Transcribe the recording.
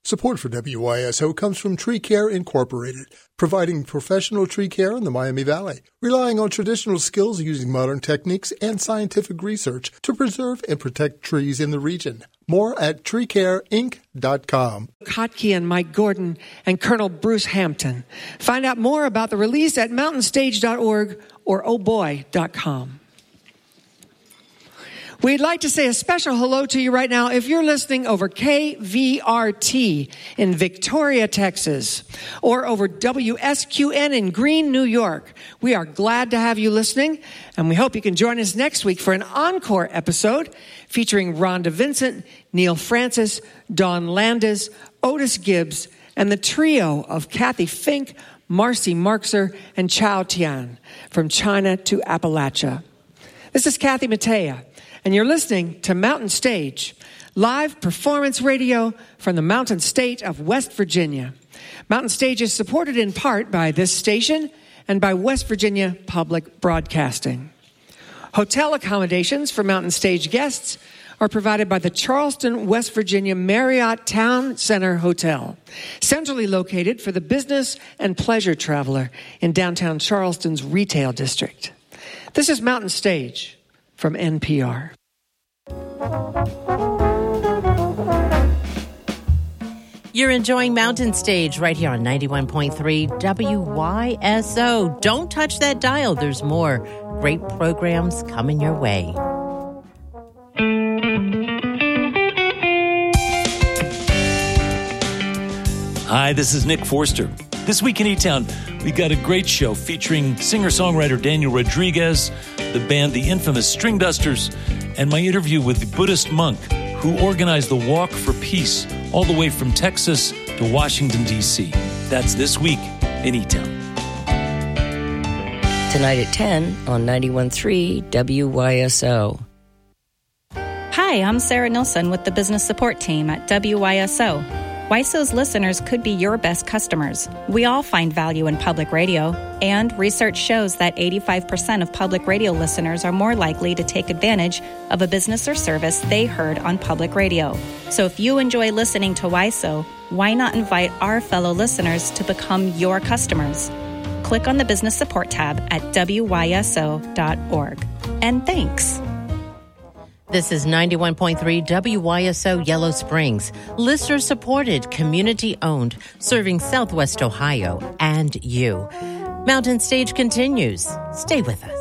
Support for WYSO comes from Tree Care Incorporated, providing professional tree care in the Miami Valley, relying on traditional skills using modern techniques and scientific research to preserve and protect trees in the region. More at treecareinc.com. Kotke and Mike Gordon and Colonel Bruce Hampton. Find out more about the release at mountainstage.org or ohboy.com. We'd like to say a special hello to you right now if you're listening over KVRT in Victoria, Texas, or over WSQN in Greene, New York. We are glad to have you listening, and we hope you can join us next week for an encore episode featuring Rhonda Vincent, Neil Francis, Dawn Landis, Otis Gibbs, and the trio of Kathy Fink, Marcy Markser, and Chao Tian from China to Appalachia. This is Kathy Mattea, and you're listening to Mountain Stage, live performance radio from the Mountain State of West Virginia. Mountain Stage is supported in part by this station and by West Virginia Public Broadcasting. Hotel accommodations for Mountain Stage guests are provided by the Charleston, West Virginia Marriott Town Center Hotel, centrally located for the business and pleasure traveler in downtown Charleston's retail district. This is Mountain Stage from NPR. You're enjoying Mountain Stage right here on 91.3 WYSO. Don't touch that dial. There's more great programs coming your way. Hi, this is Nick Forster. This week in E-Town, we got a great show featuring singer-songwriter Daniel Rodriguez, the band The Infamous String Dusters, and my interview with the Buddhist monk who organized the Walk for Peace all the way from Texas to Washington, D.C. That's this week in E-Town. Tonight at 10 on 91.3 WYSO. Hi, I'm Sarah Nilsson with the Business Support Team at WYSO. WYSO's listeners could be your best customers. We all find value in public radio, and research shows that 85% of public radio listeners are more likely to take advantage of a business or service they heard on public radio. So if you enjoy listening to WYSO, why not invite our fellow listeners to become your customers? Click on the Business Support tab at WYSO.org. And thanks. This is 91.3 WYSO Yellow Springs, listener-supported, community-owned, serving Southwest Ohio and you. Mountain Stage continues. Stay with us.